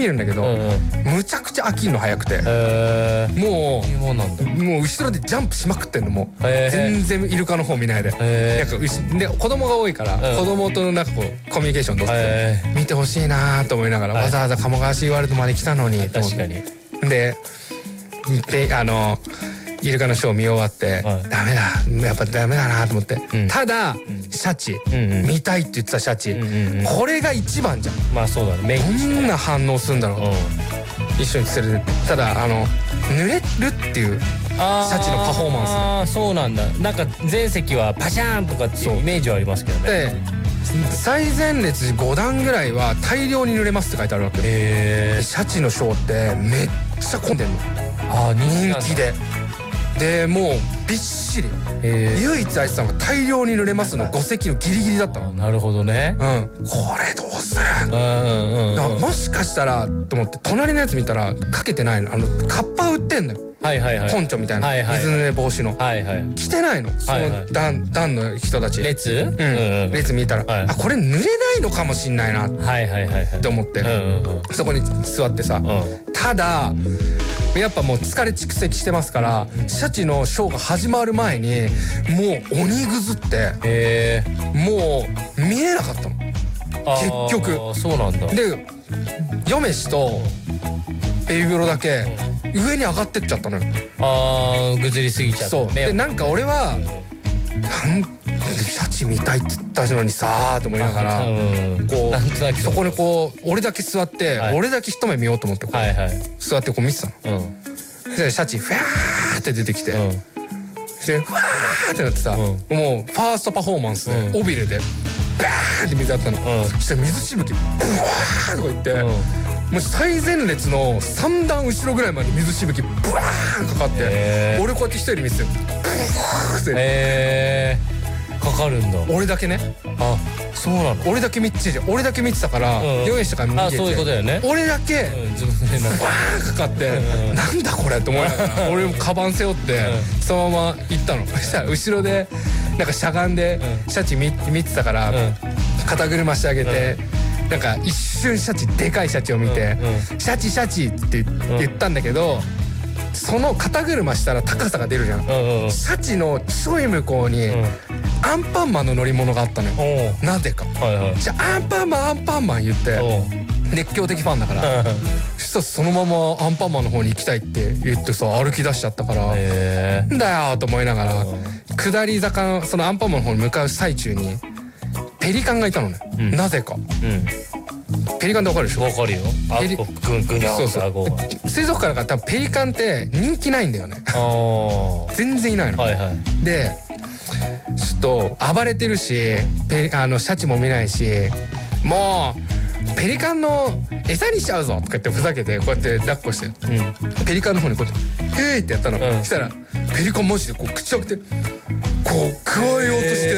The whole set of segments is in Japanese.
見るんだけど、むちゃくちゃ飽きるの早くて、もう後ろでジャンプしまくってんの。もう全然イルカの方見ないで、なんかで子供が多いから、子供となんかこうコミュニケーション取って見てほしいなと思いながら、わざわざ鴨川シーワールドまで来たのにと思って。確かに。でイルカのショー見終わって、ダメだ、やっぱダメだなと思って、ただシャチ見たいって言ってたシャチ、これが一番じゃん。まあそうだね。どんな反応するんだろう。一緒に連れてって、ただ濡れるっていうシャチのパフォーマンス。ああそうなんだ。なんか前席はパシャーンとかっていうイメージはありますけどね。で最前列5段ぐらいは大量に濡れますって書いてあるわけよ。シャチのショーってめっちゃ混んでんの。人気でもうびっしり。唯一あいつさんが大量に濡れますの5席のギリギリだったの。なるほどね。これどうする。もしかしたらと思って隣のやつ見たらかけてないの。カッパ売ってんのよ。ポンチョみたいな水濡れ防止の着てないの。その団の人たち列見たら、これ濡れないのかもしんないなって思ってそこに座ってさ。ただやっぱもう疲れ蓄積してますから、シャチのショーが始まる前にもう鬼ぐずってもう見えなかったの結局。そうなんだ。で嫁氏とベビブロだけ上に上がってっちゃったのよ。ぐずりすぎちゃって。そうでなんか俺はシャチ見たいって言ったのにさーと思いながら、こうそこにこう俺だけ座って、俺だけ一目見ようと思ってこう座ってこう見てたの。でシャチファーって出てきて、でフワーってなってさ、もうファーストパフォーマンスで尾びれでバーンって水あったの。そしたら水しぶきブワーとか言って、もう最前列の3段後ろぐらいまで水しぶきブワーンかかって、俺こうやって一人で見てたよ。ブワーってかかるんだ。俺だけね。あ、そうなの。俺だけ見てたから用意したから見てて、そういうことだよね。俺だけ自分でバーンかかって、なんだこれと思いながら俺もカバン背負ってそのまま行ったの。そしたら後ろでなんかしゃがんでシャチ見てたから肩車してあげて、なんか一瞬でかいシャチを見てシャチって言ったんだけど、その肩車したら高さが出るじゃん。シャチのちょい向こうにアンパンマンの乗り物があったのよ。なぜか。じゃあアンパンマン言って熱狂的ファンだから、そしたらそのままアンパンマンの方に行きたいって言ってさ歩き出しちゃったから、んだよと思いながら下り坂のそのアンパンマンの方に向かう最中にペリカンがいたのね。なぜか。ペリカンってわかるでしょ。わかるよ。そうそう。水族館だから多分ペリカンって人気ないんだよね。全然いないの。でちょっと暴れてるし、シャチも見ないし、もうペリカンの餌にしちゃうぞとか言ってふざけてこうやって抱っこして、ペリカンの方にこうやって「へーってやったの。そしたらペリカンマジでこう口開けてこうくわえようとして、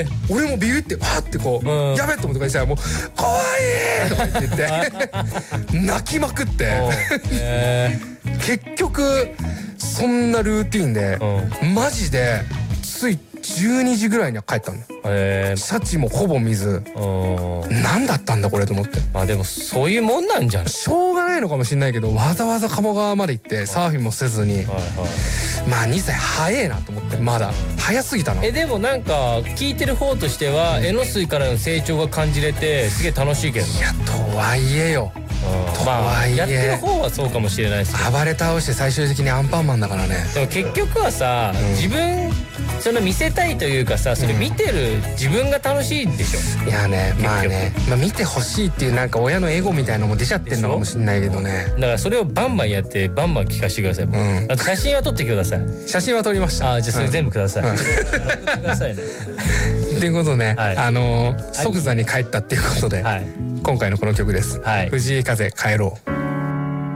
俺もビビってわーってこう「やべ!」と思ってしたらもう「怖い!」とか言って泣きまくって結局そんなルーティンでマジでつい12時ぐらいには帰ったの。シャチもほぼ水。何だったんだこれと思って。まあでもそういうもんなんじゃん。しょうがないのかもしれないけど、わざわざ鴨川まで行ってサーフィンもせずに、まあ2歳早えなと思って。まだ早すぎたの。でもなんか聞いてる方としては江ノ水からの成長が感じれてすげえ楽しいけど。いやとはいえよ。まあやってる方はそうかもしれないですけど、暴れ倒して最終的にアンパンマンだからね。でも結局はさ、自分その見せたいというかさ、それ見てる自分が楽しいでしょ。いやね、まあね、見てほしいっていうなんか親のエゴみたいなのも出ちゃってんのかもしれないけどね。だからそれをバンバンやってバンバン聞かせてください。あと写真は撮ってください。写真は撮りました。じゃあそれ全部ください。送ってくださいね。ということで即座に帰ったっていうことで今回のこの曲です。藤井風帰ろう。